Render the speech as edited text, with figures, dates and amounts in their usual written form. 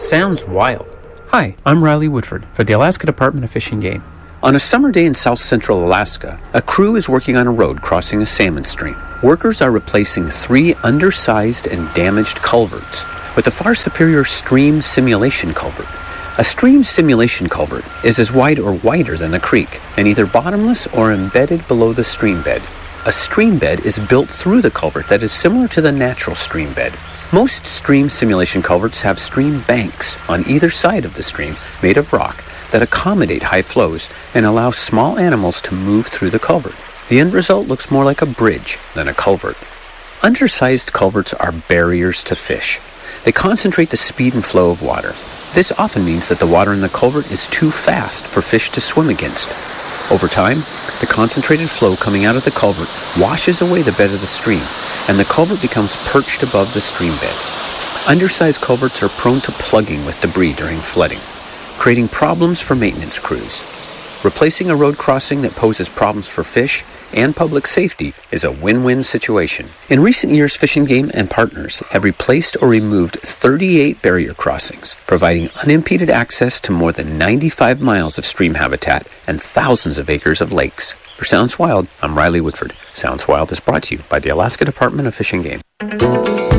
Sounds wild. Hi, I'm Riley Woodford for the Alaska Department of Fish and Game. On a summer day in south-central Alaska, a crew is working on a road crossing a salmon stream. Workers are replacing 3 undersized and damaged culverts with a far superior stream simulation culvert. A stream simulation culvert is as wide or wider than a creek and either bottomless or embedded below the stream bed. A stream bed is built through the culvert that is similar to the natural stream bed. Most stream simulation culverts have stream banks on either side of the stream made of rock that accommodate high flows and allow small animals to move through the culvert. The end result looks more like a bridge than a culvert. Undersized culverts are barriers to fish. They concentrate the speed and flow of water. This often means that the water in the culvert is too fast for fish to swim against. Over time, the concentrated flow coming out of the culvert washes away the bed of the stream, and the culvert becomes perched above the stream bed. Undersized culverts are prone to plugging with debris during flooding, creating problems for maintenance crews. Replacing a road crossing that poses problems for fish and public safety is a win-win situation. In recent years, Fish and Game and partners have replaced or removed 38 barrier crossings, providing unimpeded access to more than 95 miles of stream habitat and thousands of acres of lakes. For Sounds Wild, I'm Riley Woodford. Sounds Wild is brought to you by the Alaska Department of Fish and Game.